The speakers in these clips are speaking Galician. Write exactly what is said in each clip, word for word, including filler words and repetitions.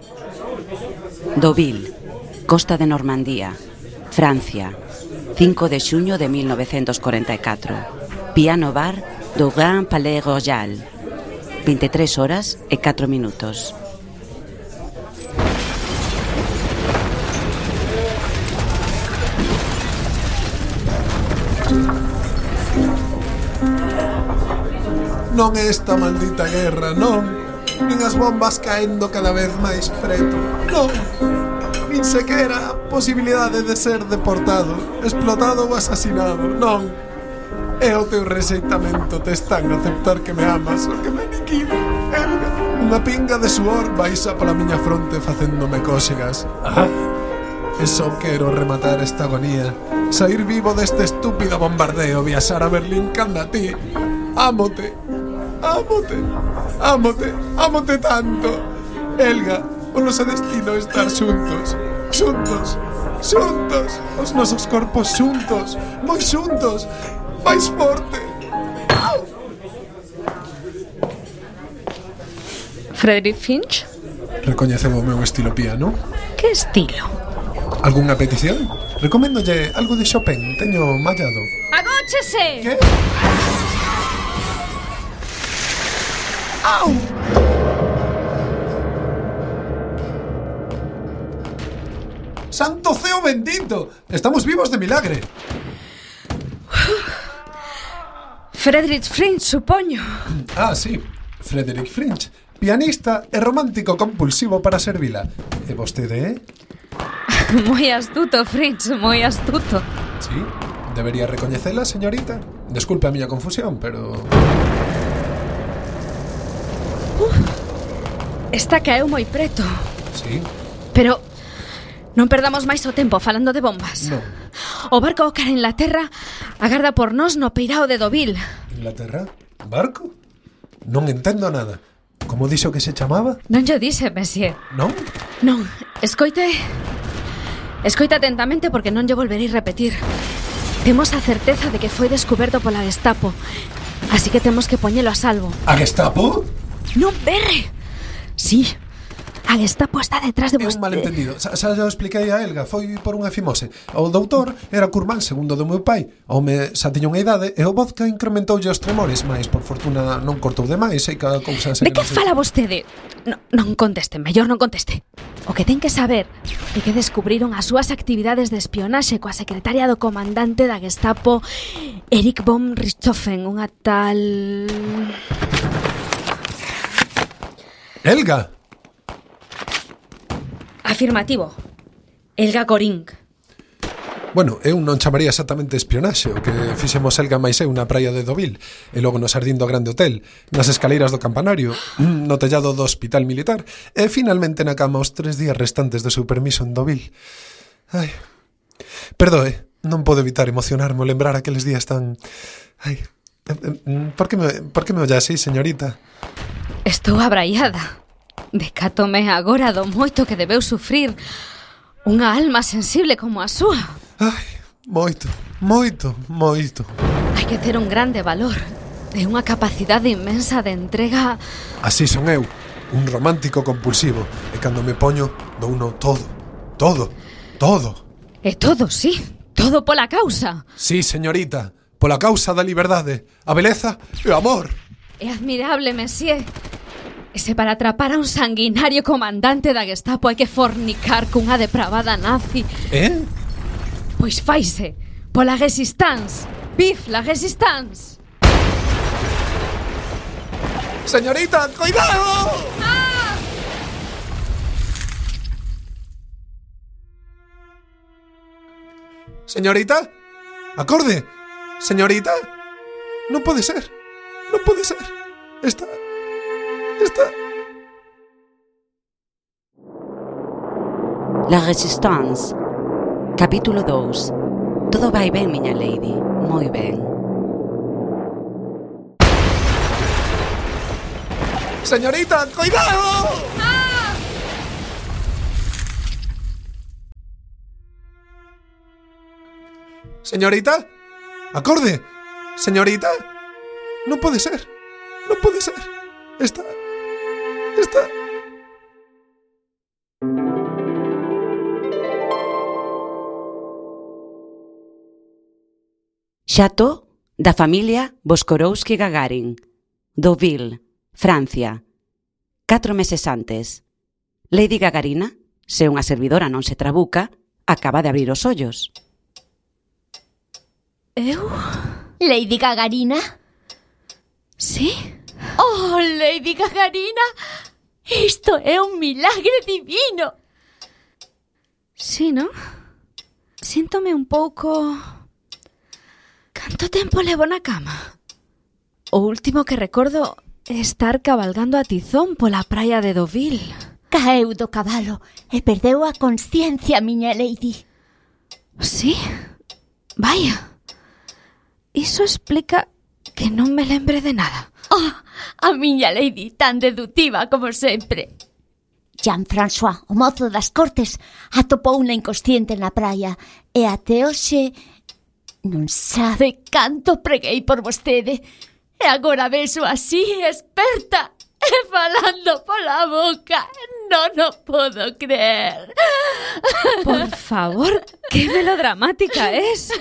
Deauville, costa de Normandía, Francia, cinco de xuño de mil novecentos cuarenta e catro. Piano bar do Grand Palais Royal, vinte e tres horas e catro minutos. Non é esta maldita guerra, non. Nin as bombas caendo cada vez máis preto, non. Nin sequera a posibilidade de ser deportado, explotado ou asasinado, non. É o teu rexeitamento testán aceptar que me amas o que me aniquilo, Helga. Unha pinga de suor baixa pola miña fronte facéndome cóxegas. Ah, e só quero rematar esta agonía, sair vivo deste estúpido bombardeo, viaxar a Berlín canda ti. Ámote, ámote, ámote, ámote tanto, Helga. O noso destino é estar xuntos, xuntos, xuntos, os nosos corpos xuntos, moi xuntos, máis forte. Au! Frederick Finch? Recoñeceu o meu estilo piano? Que estilo? Algúnha petición? Recoméndolle algo de Chopin, teño mallado. ¡Agóchese! Que? Au! ¡Santo ceo bendito! Estamos vivos de milagre. Frederick Finch, supoño. Ah, sí, Frederick Finch, pianista e romántico compulsivo para servila. E vostede, eh? Moi astuto, Finch, moi astuto. Sí, debería recoñecela, señorita. Desculpe a miña confusión, pero... Uf, esta caeu moi preto. Sí. Pero non perdamos máis o tempo falando de bombas. Non. O barco cara a Inglaterra agarda por nós no peirao de Deauville. Inglaterra? Barco? Non entendo nada. Como dixo que se chamaba? Non yo dixe, monsieur. Non? Non, escoite... Escoite atentamente porque non lle volverei repetir. Temos a certeza de que foi descuberto pola Gestapo, así que temos que poñelo a salvo. A Gestapo? Non berre! Sí, a Gestapo está detrás de É un vostede. malentendido. Xa, xa xa o expliquei a Helga. Foi por unha fimose. O doutor era curmán segundo do meu pai. O home xa tiña unha idade e o vodka incrementoulle os tremores, mas por fortuna non cortou demais e cada cousa... De que fala vostede? No, non conteste, mellor non conteste. O que ten que saber é que descubriron as súas actividades de espionaxe coa secretaria do comandante da Gestapo, Erich von Richthofen, unha tal... Helga! Afirmativo. Helga Göring. Bueno, eu non chamaría exactamente espionaxe. O que fixemos Helga máis eu na praia de Deauville e logo no xardín do Grande Hotel, nas escaleiras do campanario, no tellado do hospital militar e finalmente na cama os tres días restantes do seu permiso en Deauville. Ai, perdoe, non podo evitar emocionarme ao lembrar aqueles días tan... Ai, por que me, por que me olla así, señorita? Estou abraiada. Decátome agora do moito que debeu sufrir unha alma sensible como a súa. Ai, moito, moito, moito. Hai que ter un grande valor e unha capacidade inmensa de entrega. Así son eu, un romántico compulsivo. E cando me poño, douno todo, todo, todo. E todo, sí, todo pola causa. Sí, señorita, pola causa da liberdade, a beleza e o amor. É admirable, monsieur. E se para atrapar a un sanguinario comandante da Gestapo hai que fornicar cunha depravada nazi... Eh? Pois faise, pola resistance. Vive la resistance. Señorita, cuidado! Ah! Señorita, acorde. Señorita, non pode ser, non pode ser. Está... Está... La Resistance. Capítulo dous. Todo vai ben, miña lady. Moi ben. Señorita, cuidado! Ah! Señorita, acorde. Señorita, non pode ser, non pode ser. Está... Está... Chateau da familia Boskorowski-Gagarin, Deauville, Francia. Catro meses antes. Lady Gagarina, se unha servidora non se trabuca, acaba de abrir os ollos. Eu? Lady Gagarina? Sí? Oh, Lady Gagarina! Isto é un milagre divino! Sí, non? Síntome un pouco... Canto tempo levo na cama? O último que recordo é estar cabalgando a tizón pola praia de Deauville. Caeu do cabalo e perdeu a consciencia, miña lady. Sí? Vaya. Iso explica que non me lembre de nada. Oh, a miña lady tan deductiva como sempre. Jean-François, o mozo das cortes, atopouna inconsciente na praia e até hoxe non sabe canto preguei por vostede. E agora vexo así, experta e falando pola boca. Non o podo creer. Por favor, que melodramática es.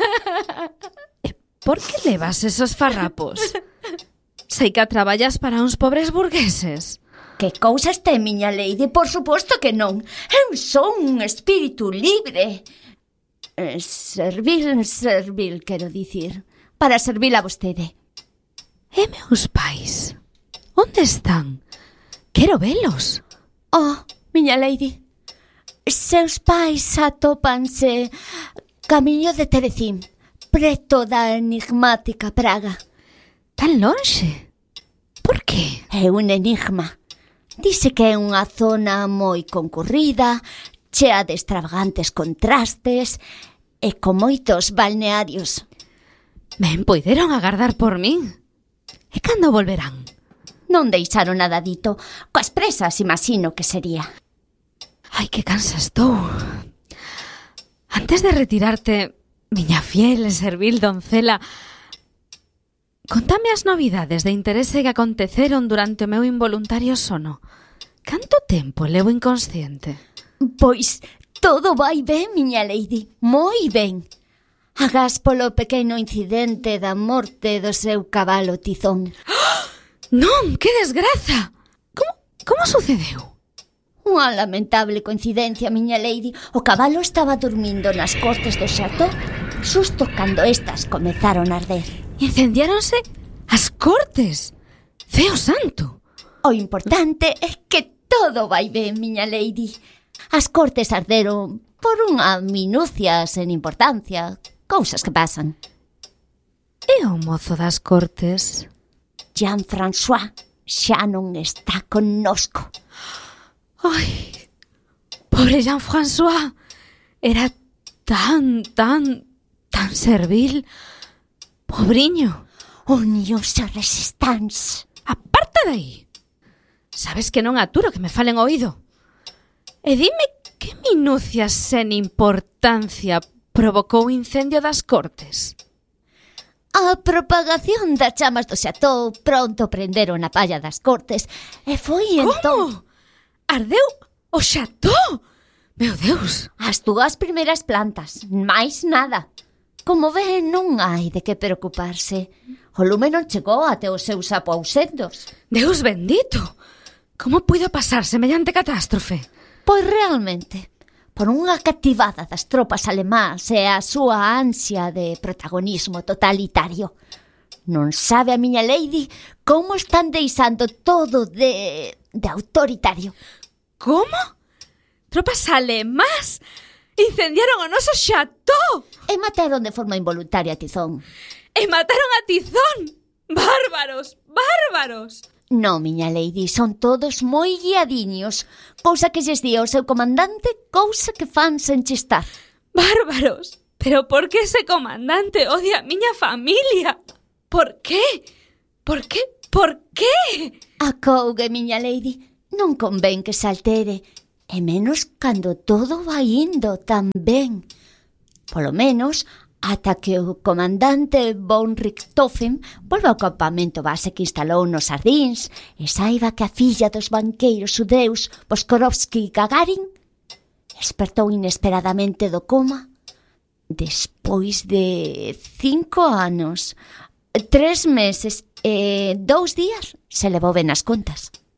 E por que levas esos farrapos? Sei que traballas para uns pobres burgueses. Que cousas ten, miña lady? Por suposto que non. Eu son un espírito libre. Eh, servil, servil, quero dicir. Para servil a vostede. E meus pais? Onde están? Quero velos. Oh, miña lady. Seus pais atópanse camiño de Terecín, preto da enigmática Praga. Tan lonxe? Por que? É un enigma. Dice que é unha zona moi concurrida, chea de extravagantes contrastes e con moitos balnearios. Ben, poideron agardar por min. E cando volverán? Non deixaron nada dito. Coas presas, imagino que sería. Ai, que cansa estou. Antes de retirarte, miña fiel e servil doncela, contame as novidades de interese que aconteceron durante o meu involuntario sono. Canto tempo levo inconsciente? Pois todo vai ben, miña lady, moi ben. Agás polo pequeno incidente da morte do seu cabalo tizón. Non, que desgraza! Como, como sucedeu? Unha lamentable coincidencia, miña lady. O cabalo estaba dormindo nas cortes do chateau xusto cando estas comezaron a arder. Incendiáronse as cortes. Ceo santo. O importante é que todo vai ben, miña lady. As cortes arderon por unha minucia sen importancia, cousas que pasan. E o mozo das cortes? Jean-François xa non está connosco. Ai, pobre Jean-François. Era tan, tan, tan servil. Pobriño. Unios a resistance. Aparta de aí. Sabes que non aturo que me falen o oído. E dime que minucias sen importancia provocou o incendio das cortes. A propagación das chamas do chateau pronto prenderon a palla das cortes e foi entón... Como? Ardeu o chateau? Meu Deus! As túas primeiras plantas, máis nada. Como ve, non hai de que preocuparse. O lume non chegou até os seus aposentos. Deus bendito! Como puido pasar semellante catástrofe? Pois realmente, por unha cativada das tropas alemás e a súa ansia de protagonismo totalitario. Non sabe a miña lady como están deixando todo de, de autoritario. Como? Tropas alemás incendiaron o noso chateau E mataron de forma involuntaria a Tizón. e mataron a Tizón. Bárbaros, bárbaros. No, miña lady, son todos moi guiadiños. Cousa que lles di ao seu comandante, cousa que fan sen chistar. Bárbaros. Pero por que ese comandante odia a miña familia? Por qué? Por qué? Por qué? Acougue, miña lady, non convén que se altere, e menos cando todo vai indo tan ben. Polo menos, ata que o comandante von Richthofen volva ao campamento base que instalou nos Sardins e saiba que a filla dos banqueiros xudeus Boskorowski-Gagarin despertou inesperadamente do coma Despois de cinco anos, tres meses e dous días, se levou ben as contas.